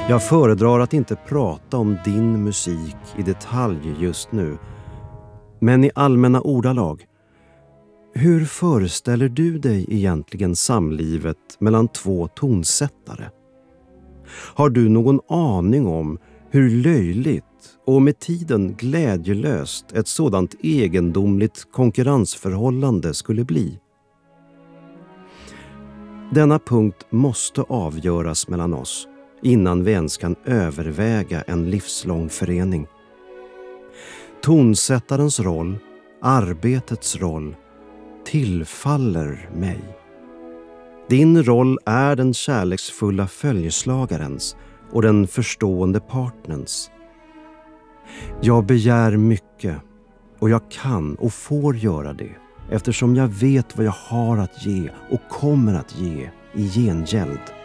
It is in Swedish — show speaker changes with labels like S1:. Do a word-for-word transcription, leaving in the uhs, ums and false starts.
S1: Jag föredrar att inte prata om din musik i detalj just nu, men i allmänna ordalag. Hur föreställer du dig egentligen samlivet mellan två tonsättare? Har du någon aning om hur löjligt och med tiden glädjelöst ett sådant egendomligt konkurrensförhållande skulle bli? Denna punkt måste avgöras mellan oss innan vi ens kan överväga en livslång förening. Tonsättarens roll, arbetets roll, tillfaller mig. Din roll är den kärleksfulla följeslagarens och den förstående partners. Jag begär mycket och jag kan och får göra det eftersom jag vet vad jag har att ge och kommer att ge i gengäld.